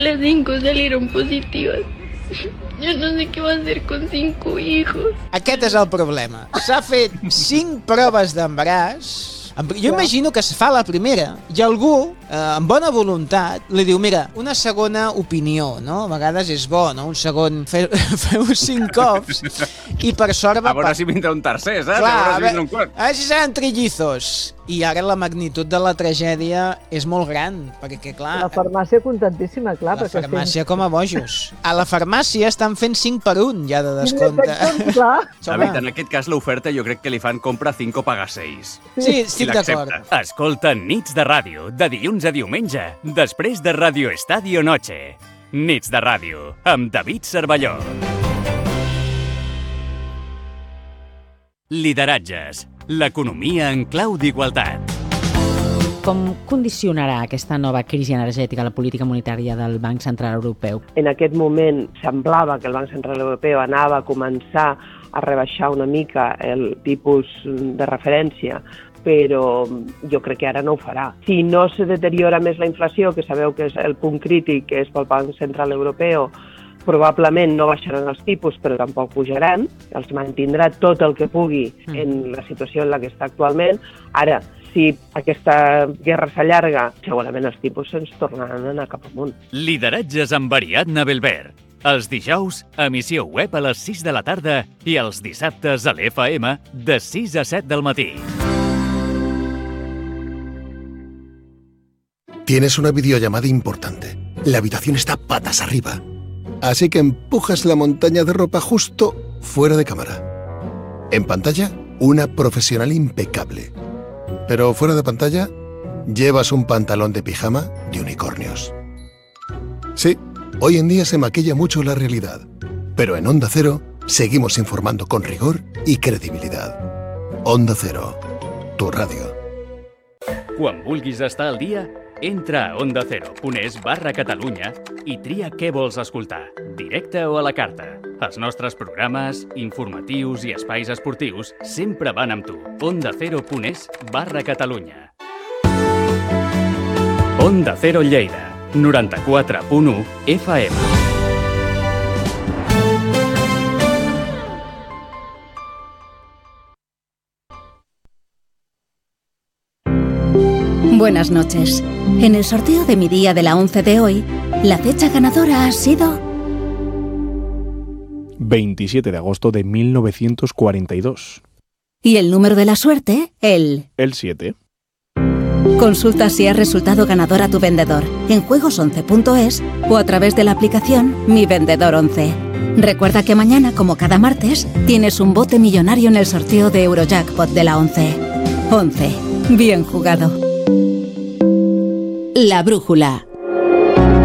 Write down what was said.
Las 5 salieron positivas. Yo no sé qué va a hacer con 5 hijos. Aquest és el problema. S'ha fet 5 proves d'embaràs. Jo imagino que es fa la primera i algú, amb bona voluntat, li diu, mira, una segona opinió, no? A vegades és bo, no? Un segon, feu 5 cops i per sort va... A veure si vindrà un tercer, saps? Clar, a veure si seran trillizos. I ara la magnitud de la tragèdia és molt gran, perquè clar... La farmàcia contentíssima, clar. La farmàcia com a bojos. A la farmàcia estan fent 5 per 1 ja de descompte. David, en aquest cas l'oferta jo crec que li fan compra 5 paga 6. Sí, estic d'acord. Escolta Nits de Ràdio, de dilluns a diumenge, després de Radio Estadio Noche. Nits de Ràdio, amb David Cervelló. Lideratges, l'economia en clau d'igualtat. Com condicionarà aquesta nova crisi energètica la política monetària del Banc Central Europeu? En aquest moment semblava que el Banc Central Europeu anava a començar a rebaixar una mica el tipus de referència, però jo crec que ara no ho farà. Si no se deteriora més la inflació, que sabeu que és el punt crític, que és pel Banc Central Europeu, probablement no baixaran els tipus, però tampoc pujaran, els mantindrà tot el que pugui en la situació en la que està actualment. Ara, si aquesta guerra s'allarga, segurament els tipus se'ns tornaran a anar cap amunt. Lideratges amb Ariadna Belver. Els dijous, emissió web a les 6 de la tarda i els dissabtes a l'FM de 6 a 7 del matí. Tienes una videollamada importante. La habitación está patas arriba. Así que empujas la montaña de ropa justo fuera de cámara. En pantalla, una profesional impecable. Pero fuera de pantalla, llevas un pantalón de pijama de unicornios. Sí, hoy en día se maquilla mucho la realidad. Pero en Onda Cero, seguimos informando con rigor y credibilidad. Onda Cero, tu radio. Quan vulguis estar al dia, entra a ondacero.es/Catalunya i tria què vols escoltar, directe o a la carta. Els nostres programes, informatius i espais esportius sempre van amb tu. ondacero.es/Catalunya. Onda Cero Lleida, 94.1 FM. Buenas noches. En el sorteo de mi día de la 11 de hoy, la fecha ganadora ha sido 27 de agosto de 1942. Y el número de la suerte, el 7. Consulta si has resultado ganador a tu vendedor en juegos11.es o a través de la aplicación Mi Vendedor 11. Recuerda que mañana, como cada martes, tienes un bote millonario en el sorteo de Eurojackpot de la 11. 11. Bien jugado. La brújula.